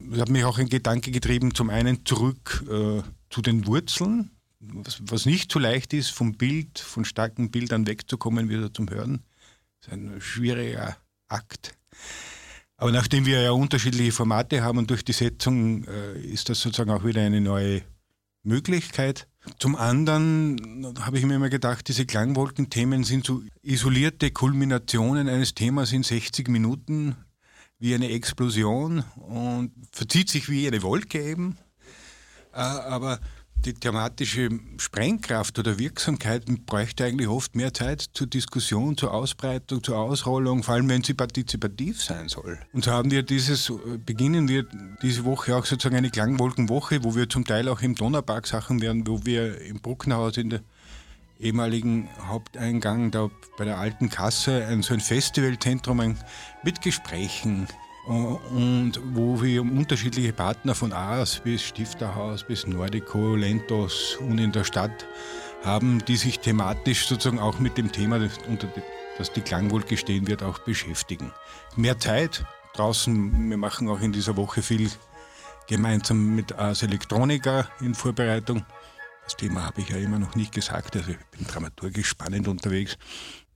Es hat mich auch ein Gedanke getrieben, zum einen zurück zu den Wurzeln, was nicht so leicht ist, vom Bild, von starken Bildern wegzukommen, wieder zum Hören. Das ist ein schwieriger Akt. Aber nachdem wir ja unterschiedliche Formate haben und durch die Setzung ist das sozusagen auch wieder eine neue Möglichkeit. Zum anderen habe ich mir immer gedacht, diese Klangwolkenthemen sind so isolierte Kulminationen eines Themas in 60 Minuten, wie eine Explosion und verzieht sich wie eine Wolke eben. Aber die thematische Sprengkraft oder Wirksamkeit bräuchte eigentlich oft mehr Zeit zur Diskussion, zur Ausbreitung, zur Ausrollung, vor allem wenn sie partizipativ sein soll. Und so beginnen wir diese Woche auch sozusagen eine Klangwolkenwoche, wo wir zum Teil auch im Donaupark Sachen werden, wo wir im Brucknerhaus in der ehemaligen Haupteingang da bei der alten Kasse so ein Festivalzentrum mit Gesprächen und wo wir unterschiedliche Partner von Aas bis Stifterhaus bis Nordico, Lentos und in der Stadt haben, die sich thematisch sozusagen auch mit dem Thema, das die Klangwolke stehen wird, auch beschäftigen. Mehr Zeit draußen, wir machen auch in dieser Woche viel gemeinsam mit Ars Electronica in Vorbereitung. Das Thema habe ich ja immer noch nicht gesagt, also ich bin dramaturgisch spannend unterwegs.